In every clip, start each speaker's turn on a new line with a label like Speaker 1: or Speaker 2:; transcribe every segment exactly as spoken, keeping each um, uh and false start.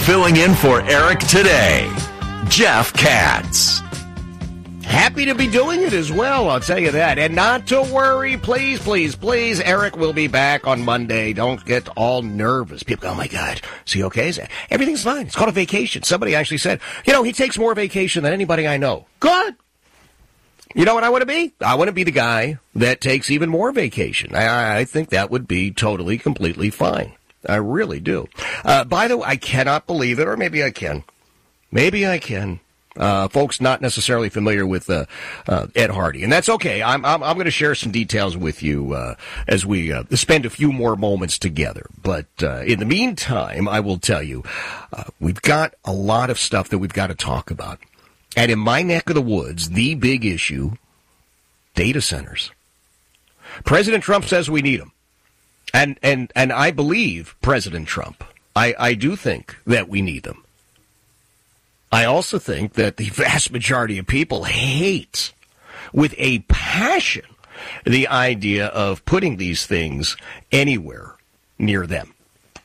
Speaker 1: Filling in for Eric today, Jeff Katz.
Speaker 2: Happy to be doing it as well, I'll tell you that. And not to worry, please, please, please. Eric will be back on Monday. Don't get all nervous. People go, oh, my God, is he okay? Is that, everything's fine. It's called a vacation. Somebody actually said, you know, he takes more vacation than anybody I know. Good. You know what I want to be? I want to be the guy that takes even more vacation. I, I think that would be totally, completely fine. I really do. Uh, by the way, I cannot believe it, or maybe I can. Maybe I can. Uh, folks not necessarily familiar with uh, uh, Ed Hardy, and that's okay. I'm I'm, I'm going to share some details with you uh, as we uh, spend a few more moments together. But uh, in the meantime, I will tell you, uh, we've got a lot of stuff that we've got to talk about. And in my neck of the woods, the big issue, data centers. President Trump says we need them. And and and I believe President Trump. I, I do think that we need them. I also think that the vast majority of people hate with a passion the idea of putting these things anywhere near them.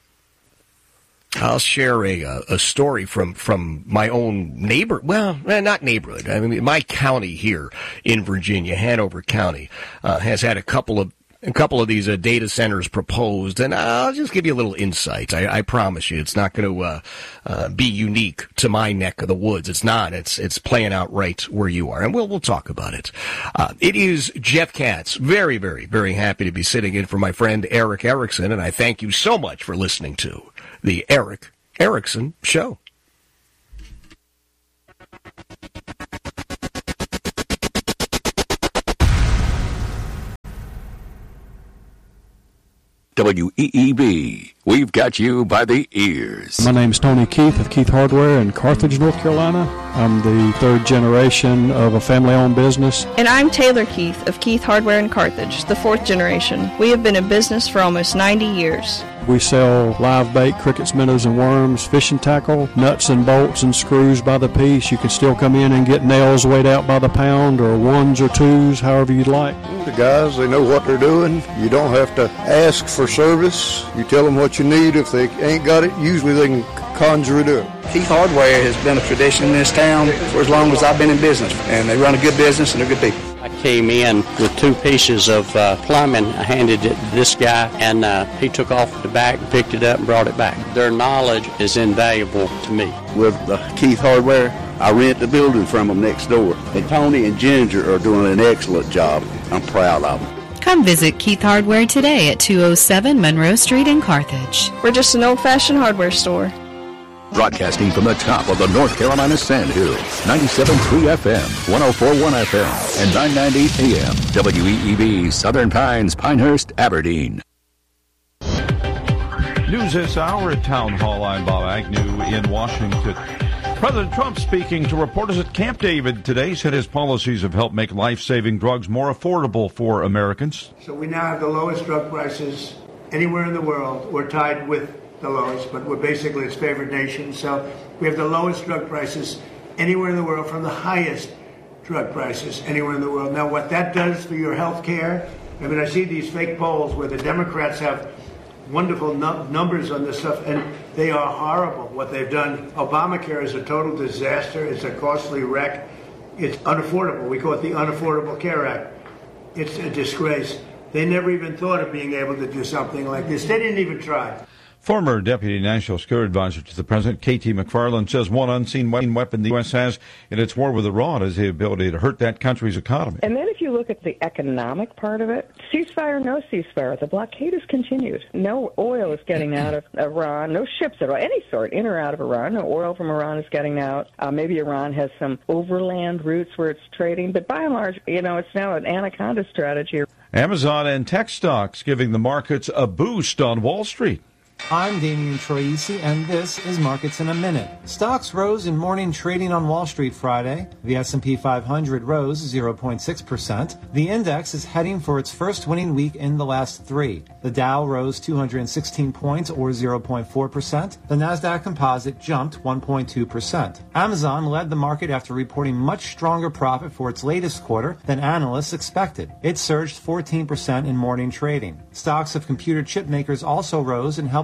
Speaker 2: I'll share a a story from, from my own neighbor, well, not neighborhood. I mean, my county here in Virginia, Hanover County, uh, has had a couple of A couple of these uh, data centers proposed, and I'll just give you a little insight. I, I promise you, it's not going to uh, uh, be unique to my neck of the woods. It's not. It's it's playing out right where you are, and we'll we'll talk about it. Uh, it is Jeff Katz. Very, very, very happy to be sitting in for my friend Eric Erickson, and I thank you so much for listening to the Eric Erickson Show.
Speaker 3: W E E B, we've got you by the ears.
Speaker 4: My name's Tony Keith of Keith Hardware in Carthage, North Carolina. I'm the third generation of a family-owned business.
Speaker 5: And I'm Taylor Keith of Keith Hardware in Carthage, the fourth generation. We have been in business for almost ninety years.
Speaker 4: We sell live bait, crickets, minnows, and worms, fishing tackle, nuts and bolts and screws by the piece. You can still come in and get nails weighed out by the pound, or ones or twos, however you'd like.
Speaker 6: The guys, they know what they're doing. You don't have to ask for service. You tell them what you need. If they ain't got it, usually they can conjure it up.
Speaker 7: Keith Hardware has been a tradition in this town for as long as I've been in business, and they run a good business and they're good people.
Speaker 8: I came in with two pieces of uh, plumbing. I handed it to this guy, and uh, he took off the back, picked it up, and brought it back. Their knowledge is invaluable to me.
Speaker 9: With uh, Keith Hardware, I rent the building from them next door. And Tony and Ginger are doing an excellent job. I'm proud of them.
Speaker 10: Come visit Keith Hardware today at two oh seven Monroe Street in Carthage.
Speaker 5: We're just an old-fashioned hardware store.
Speaker 3: Broadcasting from the top of the North Carolina Sandhills, ninety-seven point three F M, one oh four point one F M, and nine ninety A M, W E E B, Southern Pines, Pinehurst, Aberdeen.
Speaker 11: News this hour at Town Hall. I'm Bob Agnew in Washington. President Trump speaking to reporters at Camp David today said his policies have helped make life-saving drugs more affordable for Americans.
Speaker 12: So we now have the lowest drug prices anywhere in the world. We're tied with the lowest, but we're basically its favored nation. So we have the lowest drug prices anywhere in the world from the highest drug prices anywhere in the world. Now, what that does for your health care, I mean, I see these fake polls where the Democrats have wonderful num- numbers on this stuff, and they are horrible what they've done. Obamacare is a total disaster. It's a costly wreck. It's unaffordable. We call it the Unaffordable Care Act. It's a disgrace. They never even thought of being able to do something like this. They didn't even try.
Speaker 11: Former Deputy National Security Advisor to the President, K T McFarland, says one unseen weapon the U S has in its war with Iran is the ability to hurt that country's economy.
Speaker 13: And then if you look at the economic part of it, ceasefire, no ceasefire, the blockade is continued. No oil is getting out of Iran, no ships at all, any sort, in or out of Iran. No oil from Iran is getting out. Uh, maybe Iran has some overland routes where it's trading, but by and large, you know, it's now an anaconda strategy.
Speaker 11: Amazon and tech stocks giving the markets a boost on Wall Street.
Speaker 14: I'm Damian Troisi, and this is Markets in a Minute. Stocks rose in morning trading on Wall Street Friday. The S and P five hundred rose zero point six percent. The index is heading for its first winning week in the last three. The Dow rose two hundred sixteen points, or zero point four percent. The Nasdaq Composite jumped one point two percent. Amazon led the market after reporting much stronger profit for its latest quarter than analysts expected. It surged fourteen percent in morning trading. Stocks of computer chip makers also rose and helped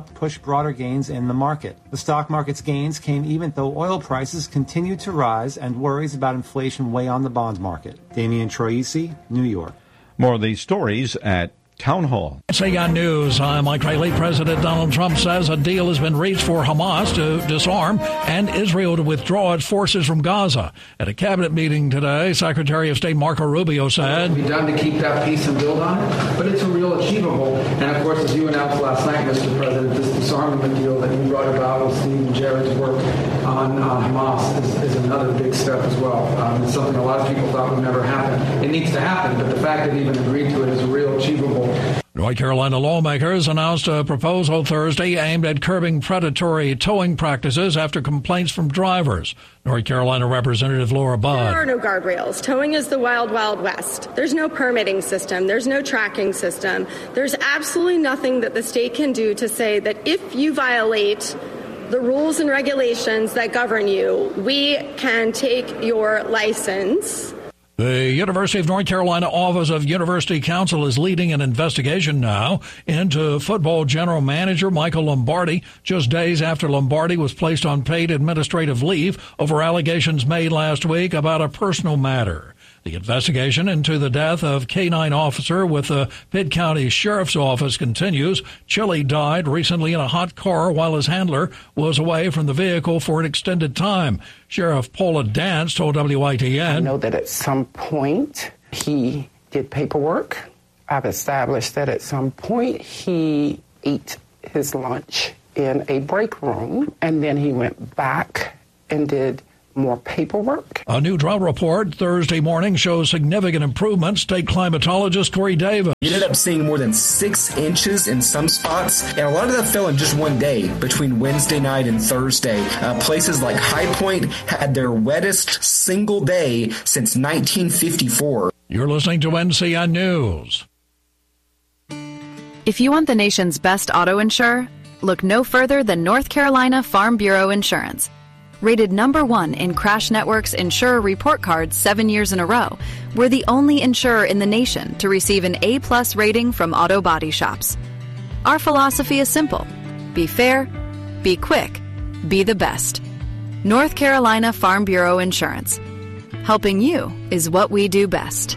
Speaker 14: helped push broader gains in the market. The stock market's gains came even though oil prices continued to rise and worries about inflation weigh on the bond market. Damian Troisi, New York.
Speaker 11: More of these stories at Town Hall.
Speaker 15: C N News. I'm Mike Rayleigh. President Donald Trump says a deal has been reached for Hamas to disarm and Israel to withdraw its forces from Gaza. At a cabinet meeting today, Secretary of State Marco Rubio said,
Speaker 16: "Be done to keep that peace and build on it, but it's a real achievable." And of course, as you announced last night, Mister President, this disarmament deal that you brought about with Steve and Jared's work on uh, Hamas is, is another big step as well. Um, it's something a lot of people thought would never happen. It needs to happen, but the fact that even agreed to it is a real achievable.
Speaker 15: North Carolina lawmakers announced a proposal Thursday aimed at curbing predatory towing practices after complaints from drivers. North Carolina Representative Laura Budd.
Speaker 17: There are no guardrails. Towing is the wild, wild west. There's no permitting system. There's no tracking system. There's absolutely nothing that the state can do to say that if you violate the rules and regulations that govern you, we can take your license.
Speaker 15: The University of North Carolina Office of University Counsel is leading an investigation now into football general manager Michael Lombardi, just days after Lombardi was placed on paid administrative leave over allegations made last week about a personal matter. The investigation into the death of K nine officer with the Pitt County Sheriff's Office continues. Chili died recently in a hot car while his handler was away from the vehicle for an extended time. Sheriff Paula Dance told W I T N,
Speaker 18: "I know that at some point he did paperwork. I've established that at some point he ate his lunch in a break room, and then he went back and did more paperwork."
Speaker 15: A new drought report Thursday morning shows significant improvements. State climatologist Corey Davis.
Speaker 19: You ended up seeing more than six inches in some spots, and a lot of that fell in just one day between Wednesday night and Thursday. Uh, places like High Point had their wettest single day since nineteen fifty-four.
Speaker 15: You're listening to N C N News.
Speaker 20: If you want the nation's best auto insurer, look no further than North Carolina Farm Bureau Insurance. Rated number one in Crash Network's Insurer Report Card seven years in a row, we're the only insurer in the nation to receive an A-plus rating from auto body shops. Our philosophy is simple. Be fair, be quick, be the best. North Carolina Farm Bureau Insurance. Helping you is what we do best.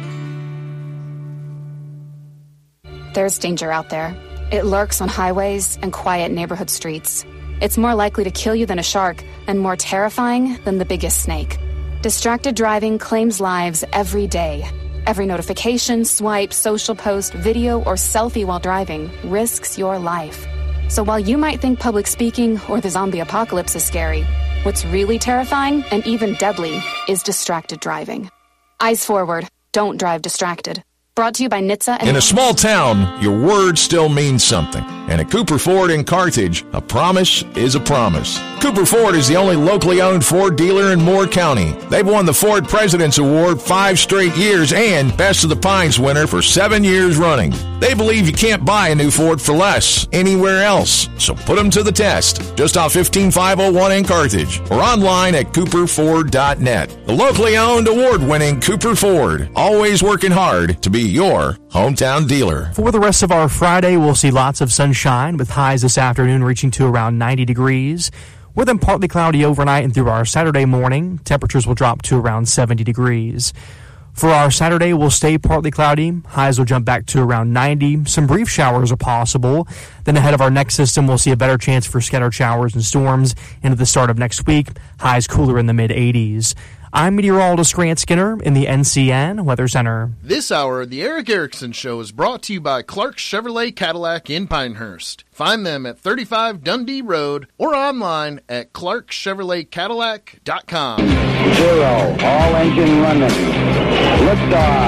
Speaker 21: There's danger out there. It lurks on highways and quiet neighborhood streets. It's more likely to kill you than a shark and more terrifying than the biggest snake. Distracted driving claims lives every day. Every notification, swipe, social post, video, or selfie while driving risks your life. So while you might think public speaking or the zombie apocalypse is scary, what's really terrifying and even deadly is distracted driving. Eyes forward. Don't drive distracted. Brought to you by N H T S A. And
Speaker 22: in a small town, your word still means something. And at Cooper Ford in Carthage, a promise is a promise. Cooper Ford is the only locally owned Ford dealer in Moore County. They've won the Ford President's Award five straight years and Best of the Pines winner for seven years running. They believe you can't buy a new Ford for less anywhere else. So put them to the test. Just off fifteen five oh one in Carthage or online at cooper ford dot net. The locally owned, award-winning Cooper Ford. Always working hard to be your hometown dealer.
Speaker 23: For the rest of our Friday, we'll see lots of sunshine with highs this afternoon reaching to around ninety degrees. We're then partly cloudy overnight and through our Saturday morning. Temperatures will drop to around seventy degrees. For our Saturday, we'll stay partly cloudy. Highs will jump back to around ninety. Some brief showers are possible. Then ahead of our next system, we'll see a better chance for scattered showers and storms into the start of next week. Highs cooler in the mid-eighties. I'm meteorologist Grant Skinner in the N C N Weather Center.
Speaker 24: This hour, the Eric Erickson Show is brought to you by Clark Chevrolet Cadillac in Pinehurst. Find them at thirty-five Dundee Road or online at clark chevrolet cadillac dot com.
Speaker 25: Zero, all engine running. Liftoff.